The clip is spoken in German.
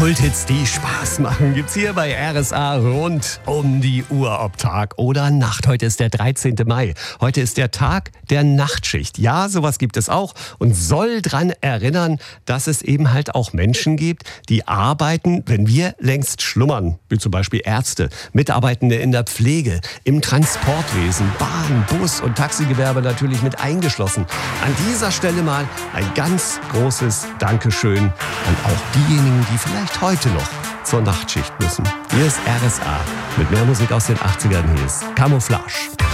Kulthits, die Spaß machen, gibt's hier bei RSA rund um die Uhr, ob Tag oder Nacht. Heute ist der 13. Mai. Heute ist der Tag der Nachtschicht. Ja, sowas gibt es auch und soll dran erinnern, dass es eben halt auch Menschen gibt, die arbeiten, wenn wir längst schlummern. Wie zum Beispiel Ärzte, Mitarbeitende in der Pflege, im Transportwesen, Bahn, Bus und Taxigewerbe natürlich mit eingeschlossen. An dieser Stelle mal ein ganz großes Dankeschön an auch diejenigen, die vielleicht heute noch zur Nachtschicht müssen. Hier ist RSA mit mehr Musik aus den 80ern. Hier ist Camouflage.